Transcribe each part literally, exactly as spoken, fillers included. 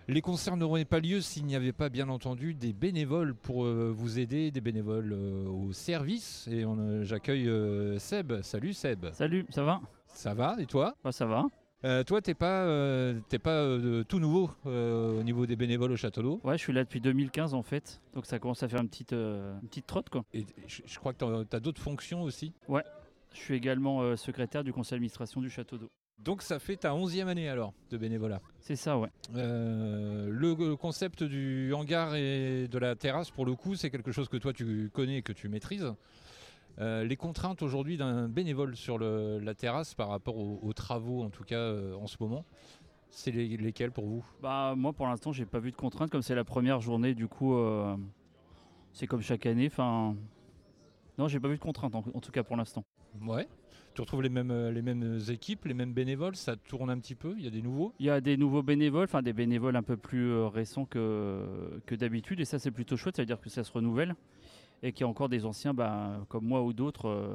Les concerts n'auraient pas lieu s'il n'y avait pas bien entendu des bénévoles pour euh, vous aider, des bénévoles euh, au service. Et on, euh, j'accueille euh, Seb. Salut Seb. Salut, ça va? Ça va et toi? Bah, ça va. euh, Toi t'es pas, euh, t'es pas euh, tout nouveau euh, au niveau des bénévoles au Château d'Eau. Ouais, je suis là depuis deux mille quinze en fait, donc ça commence à faire une petite, euh, une petite trotte quoi. Et je, je crois que tu as d'autres fonctions aussi. Ouais, je suis également euh, secrétaire du conseil d'administration du Château d'Eau. Donc ça fait ta onzième année alors de bénévolat. C'est ça, ouais. Euh, le concept du hangar et de la terrasse, pour le coup, c'est quelque chose que toi tu connais et que tu maîtrises. Euh, les contraintes aujourd'hui d'un bénévole sur le, la terrasse par rapport aux, aux travaux, en tout cas euh, en ce moment, c'est les, lesquelles pour vous? Bah moi pour l'instant j'ai pas vu de contraintes, comme c'est la première journée du coup, euh, c'est comme chaque année. Enfin, non, j'ai pas vu de contraintes en, en tout cas pour l'instant. Ouais. Tu retrouves les mêmes, les mêmes équipes, les mêmes bénévoles, ça tourne un petit peu, il y a des nouveaux? Il y a des nouveaux bénévoles, enfin des bénévoles un peu plus euh, récents que, que d'habitude, et ça c'est plutôt chouette, ça veut dire que ça se renouvelle et qu'il y a encore des anciens bah, comme moi ou d'autres euh,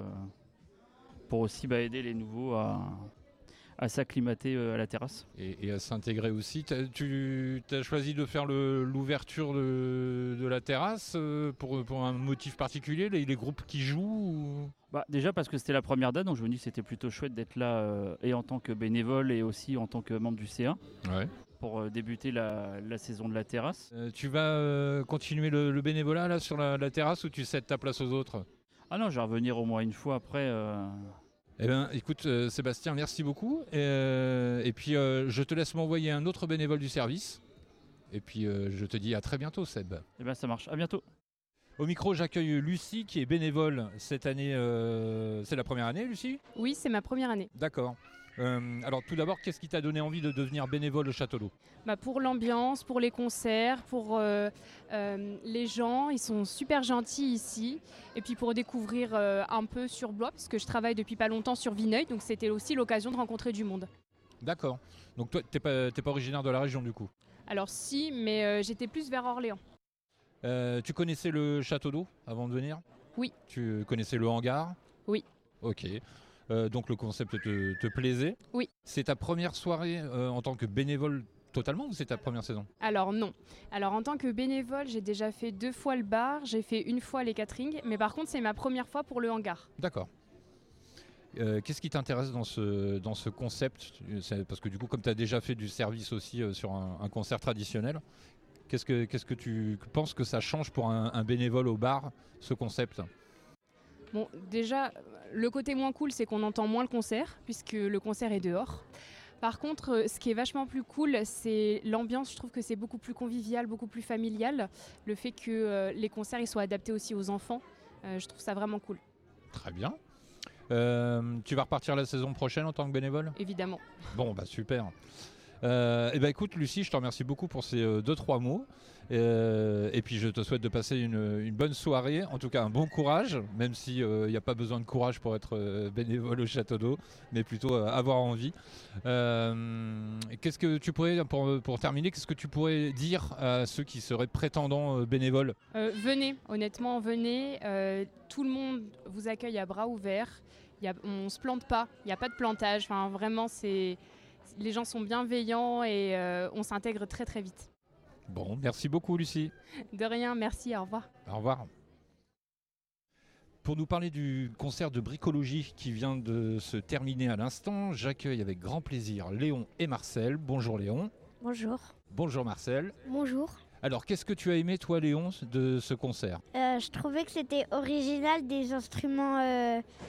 pour aussi bah, aider les nouveaux à, à s'acclimater euh, à la terrasse. Et, et à s'intégrer aussi. T'as, tu as choisi de faire le, l'ouverture de, de la terrasse euh, pour, pour un motif particulier, les, les groupes qui jouent ou... Bah, déjà parce que c'était la première date, donc je me dis que c'était plutôt chouette d'être là euh, et en tant que bénévole et aussi en tant que membre du C A Ouais. pour euh, débuter la, la saison de la terrasse. Euh, tu vas euh, continuer le, le bénévolat là, sur la, la terrasse ou tu cèdes ta place aux autres? Ah non, je vais revenir au moins une fois après. Euh... Eh bien, écoute, euh, Sébastien, merci beaucoup. Et, euh, et puis, euh, je te laisse m'envoyer un autre bénévole du service. Et puis, euh, je te dis à très bientôt, Seb. Eh bien, ça marche. À bientôt. Au micro, j'accueille Lucie, qui est bénévole cette année. Euh, c'est la première année, Lucie? Oui, c'est ma première année. D'accord. Euh, alors, tout d'abord, qu'est-ce qui t'a donné envie de devenir bénévole au Château d'Eau? Bah, pour l'ambiance, pour les concerts, pour euh, euh, les gens, ils sont super gentils ici. Et puis pour découvrir euh, un peu sur Blois, parce que je travaille depuis pas longtemps sur Vineuil, donc c'était aussi l'occasion de rencontrer du monde. D'accord. Donc, toi, t'es pas, t'es pas originaire de la région, du coup? Alors si, mais euh, j'étais plus vers Orléans. Euh, tu connaissais le Château d'Eau avant de venir? Oui. Tu connaissais le hangar? Oui. Ok. Euh, donc le concept te, te plaisait? Oui. C'est ta première soirée euh, en tant que bénévole totalement ou c'est ta première saison? Alors non. Alors en tant que bénévole, j'ai déjà fait deux fois le bar, j'ai fait une fois les caterings, mais par contre c'est ma première fois pour le hangar. D'accord. Euh, qu'est-ce qui t'intéresse dans ce, dans ce concept? C'est parce que du coup, comme tu as déjà fait du service aussi euh, sur un, un concert traditionnel, qu'est-ce que, qu'est-ce que tu penses que ça change pour un, un bénévole au bar, ce concept? Bon, déjà, le côté moins cool, c'est qu'on entend moins le concert, puisque le concert est dehors. Par contre, ce qui est vachement plus cool, c'est l'ambiance. Je trouve que c'est beaucoup plus convivial, beaucoup plus familial. Le fait que euh, les concerts ils soient adaptés aussi aux enfants, euh, je trouve ça vraiment cool. Très bien. Euh, tu vas repartir la saison prochaine en tant que bénévole? Évidemment. Bon, bah super. Euh, et ben écoute Lucie, je te remercie beaucoup pour ces euh, deux trois mots euh, et puis je te souhaite de passer une, une bonne soirée, en tout cas un bon courage, même si il euh, n'y a pas besoin de courage pour être euh, bénévole au Château d'Eau, mais plutôt euh, avoir envie. Euh, qu'est-ce que tu pourrais, pour, pour terminer, qu'est-ce que tu pourrais dire à ceux qui seraient prétendants euh, bénévoles? Euh, venez, honnêtement, venez. Euh, tout le monde vous accueille à bras ouverts. Y a, on ne se plante pas, il n'y a pas de plantage. Enfin, vraiment, c'est... les gens sont bienveillants et euh, on s'intègre très très vite. Bon, merci beaucoup Lucie. De rien, merci, au revoir. Au revoir. Pour nous parler du concert de bricologie qui vient de se terminer à l'instant, j'accueille avec grand plaisir Léon et Marcel. Bonjour Léon. Bonjour. Bonjour Marcel. Bonjour. Alors, qu'est-ce que tu as aimé, toi, Léon, de ce concert? Euh, je trouvais que c'était original, des instruments euh,